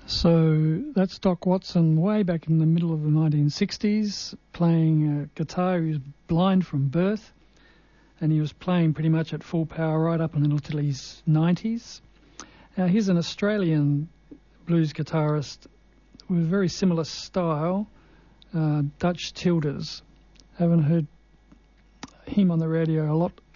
So that's Doc Watson way back in the middle of the 1960s, playing guitar. He was blind from birth, and he was playing pretty much at full power right up until his 90s. Now, he's an Australian blues guitarist with a very similar style, Dutch Tilders. Haven't heard him on the radio a lot